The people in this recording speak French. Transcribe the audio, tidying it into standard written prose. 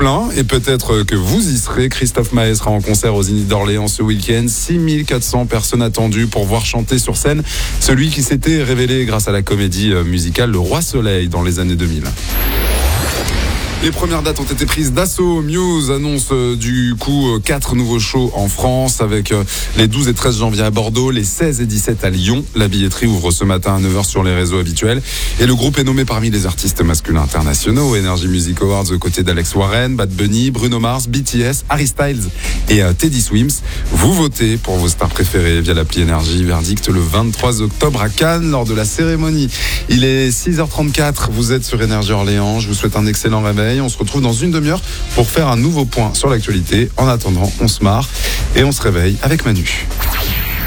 plein et peut-être que vous y serez. Christophe Maé sera en concert aux Zénith d'Orléans ce week-end. 6400 personnes attendues pour voir chanter sur scène celui qui s'était révélé grâce à la comédie musicale Le Roi Soleil dans les années 2000. Les premières dates ont été prises d'assaut. Muse annonce du coup 4 nouveaux shows en France avec les 12 et 13 janvier à Bordeaux, les 16 et 17 à Lyon. La billetterie ouvre ce matin à 9h sur les réseaux habituels. Et le groupe est nommé parmi les artistes masculins internationaux aux Energy Music Awards aux côtés d'Alex Warren, Bad Bunny, Bruno Mars, BTS, Harry Styles et Teddy Swims. Vous votez pour vos stars préférées via l'appli Energy. Verdict le 23 octobre à Cannes lors de la cérémonie. Il est 6h34. Vous êtes sur Energy Orléans. Je vous souhaite un excellent réveil. On se retrouve dans une demi-heure pour faire un nouveau point sur l'actualité. En attendant, on se marre et on se réveille avec Manu.